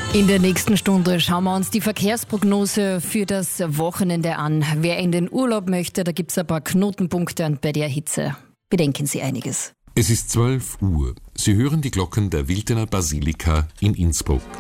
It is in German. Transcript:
In der nächsten Stunde schauen wir uns die Verkehrsprognose für das Wochenende an. Wer in den Urlaub möchte, da gibt es ein paar Knotenpunkte und bei der Hitze bedenken Sie einiges. Es ist 12 Uhr. Sie hören die Glocken der Wiltener Basilika in Innsbruck.